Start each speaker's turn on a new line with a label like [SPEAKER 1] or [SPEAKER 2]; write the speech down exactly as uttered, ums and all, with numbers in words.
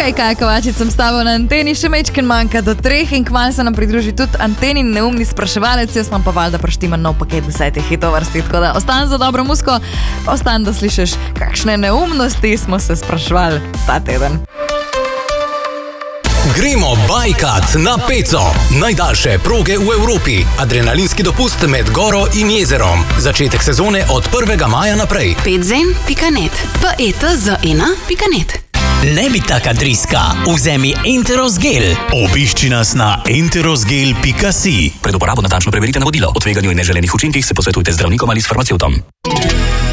[SPEAKER 1] Hej, kaj Kovačič, sem s tabo na anteni, še mečken manjka do treh in kmalu se nam pridruži tudi antenin neumni spraševalec, jaz vam pa valjda praštiman nov paket desetih hitov vrsti, tako da ostan za dobro muziko, ostan da slišiš, kakšne neumnosti smo se spraševali ta teden.
[SPEAKER 2] Gremo bajkat na Peco. Najdaljše proge v Evropi. Adrenalinski dopust med goro in jezerom. Začetek sezone od prvega maja naprej.
[SPEAKER 3] petzen pika net. petzen pika net.
[SPEAKER 4] Ne bi taka driska, vzemi Enterosgel. Obišči nas na enterosgel pika si.
[SPEAKER 5] Pred uporabo natančno preverite navodila. O tveganju in neželenih učinkih se posvetujte z zdravnikom ali s farmacevtom.